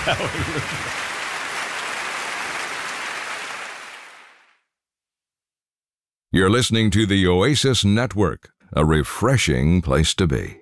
You're listening to the Oasis Network, a refreshing place to be.